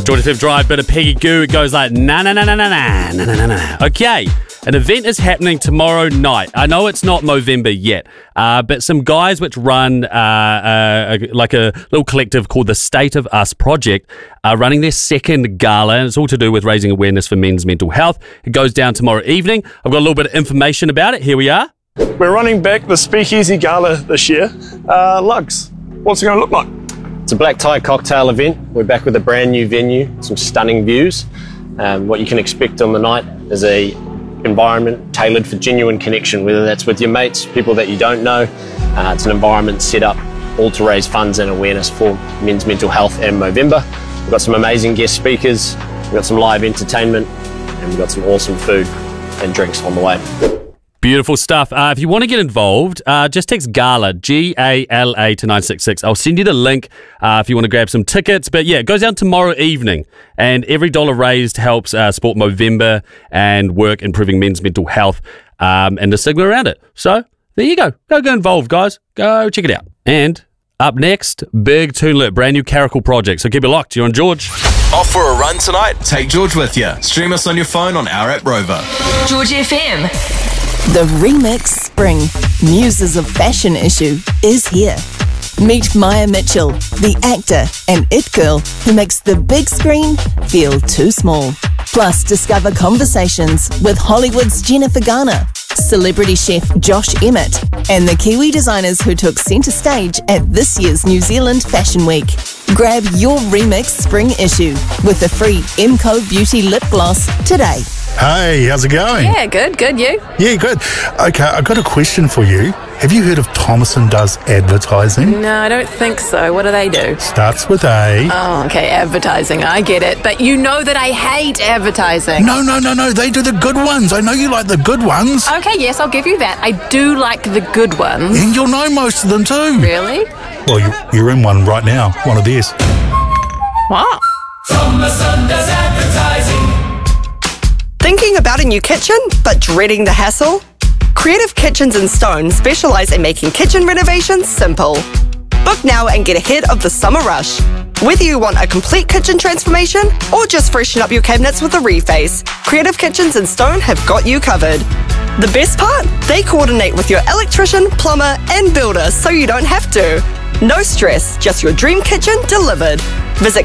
Georgia FM Drive, bit of Peggy Goo. It goes like na na na na na na na na na. Okay, an event is happening tomorrow night. I know it's not Movember yet, but some guys which run like a little collective called the State of Us Project are running their second gala, and it's all to do with raising awareness for men's mental health. It goes down tomorrow evening. I've got a little bit of information about it. Here we are. We're running back the Speakeasy Gala this year. Lugs, what's it going to look like? It's a black tie cocktail event. We're back with a brand new venue, some stunning views. What you can expect on the night is a environment tailored for genuine connection, whether that's with your mates, people that you don't know. It's an environment set up all to raise funds and awareness for men's mental health and Movember. We've got some amazing guest speakers, we've got some live entertainment, and we've got some awesome food and drinks on the way. Beautiful stuff. If you want to get involved, just text GALA, G-A-L-A to 966. I'll send you the link if you want to grab some tickets. But yeah, it goes down tomorrow evening, and every dollar raised helps support Movember and work improving men's mental health and the stigma around it. So there you go. Go get involved, guys. Go check it out. And up next, big tune alert, brand new Caracal project. So keep it locked. You're on George. Off for a run tonight? Take George with you. Stream us on your phone on our app Rover. George FM. The Remix Spring Muses of Fashion issue is here. Meet Maya Mitchell, the actor and it girl who makes the big screen feel too small. Plus, discover conversations with Hollywood's Jennifer Garner, celebrity chef Josh Emmett, and the Kiwi designers who took centre stage at this year's New Zealand Fashion Week. Grab your Remix Spring issue with the free MCO Beauty Lip Gloss today. Hey, how's it going? Yeah, good, you? Yeah, good. Okay, I've got a question for you. Have you heard of Thomason Does Advertising? No, I don't think so. What do they do? Starts with A. Oh, okay, advertising. I get it. But you know that I hate advertising. No. They do the good ones. I know you like the good ones. Okay, yes, I'll give you that. I do like the good ones. And you'll know most of them too. Really? Well, you're in one right now. One of theirs. What? Thomason Does Advertising. Thinking about a new kitchen, but dreading the hassle? Creative Kitchens in Stone specialise in making kitchen renovations simple. Book now and get ahead of the summer rush. Whether you want a complete kitchen transformation or just freshen up your cabinets with a reface, Creative Kitchens in Stone have got you covered. The best part? They coordinate with your electrician, plumber and builder so you don't have to. No stress, just your dream kitchen delivered. Visit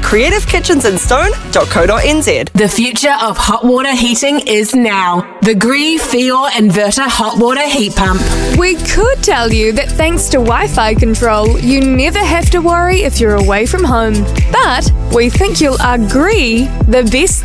creativekitchensinstone.co.nz. The future of hot water heating is now. The Gree Fior Inverter Hot Water Heat Pump. We could tell you that thanks to Wi-Fi control, you never have to worry if you're away from home. But we think you'll agree the best